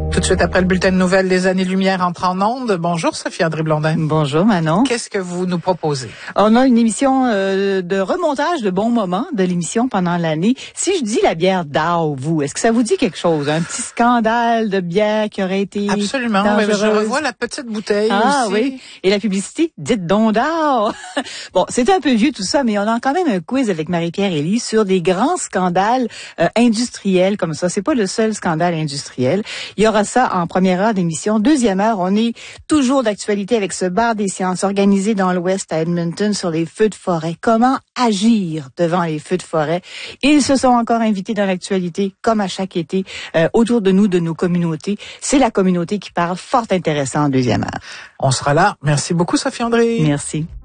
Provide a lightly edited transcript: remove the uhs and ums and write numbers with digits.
Tout de suite après le bulletin de nouvelles, les années-lumière entrent en ondes. Bonjour Sophie André Blondin. Bonjour Manon. Qu'est-ce que vous nous proposez? On a une émission de remontage de bons moments de l'émission pendant l'année. Si je dis la bière Dow, vous, est-ce que ça vous dit quelque chose? Un petit scandale de bière qui aurait été Absolument. dangereuse? Je revois la petite bouteille Ah aussi. Oui. Et la publicité, dites donc Dow. Bon, c'est un peu vieux tout ça, mais on a quand même un quiz avec Marie-Pierre Elie sur des grands scandales industriels comme ça. C'est pas le seul scandale industriel. Il y aura ça en première heure d'émission. Deuxième heure, on est toujours d'actualité avec ce bar des sciences organisé dans l'Ouest à Edmonton sur les feux de forêt. Comment agir devant les feux de forêt? Ils se sont encore invités dans l'actualité, comme à chaque été, autour de nous, de nos communautés. C'est la communauté qui parle, fort intéressant en deuxième heure. On sera là. Merci beaucoup Sophie André. Merci.